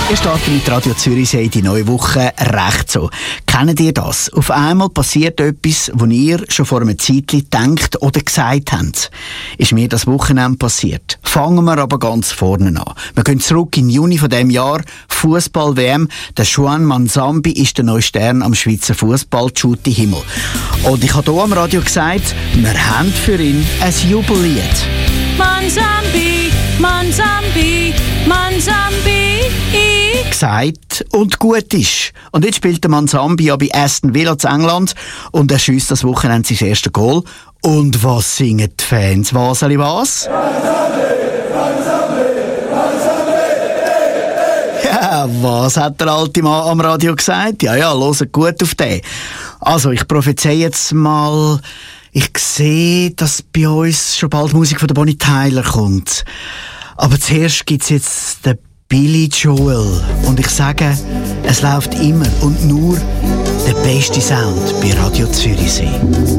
Wir starten mit Radio Zürichsee die neue Woche recht so. Kennt ihr das? Auf einmal passiert etwas, was ihr schon vor einer Zeit gedacht oder gesagt habt. Ist mir das Wochenende passiert. Fangen wir aber ganz vorne an. Wir gehen zurück in Juni von diesem Jahr. Fußball-WM. Der Juan Manzambi ist der neue Stern am Schweizer Fußball-Shooting-Himmel. Und ich habe hier am Radio gesagt, wir haben für ihn ein Jubellied. Manzambi, Manzambi, Manzambi. Gesagt und gut ist. Und jetzt spielt der Manzambi ja bei Aston Villa zu England und er schiesst das Wochenende sein erstes Goal. Und was singen die Fans? Was? Ja, was hat der alte Mann am Radio gesagt? Ja, hört gut auf den. Also, ich prophezeie jetzt mal, ich sehe, dass bei uns schon bald Musik von der Bonnie Tyler kommt. Aber zuerst gibt's jetzt den Billy Joel. Und ich sage, es läuft immer und nur der beste Sound bei Radio Zürichsee.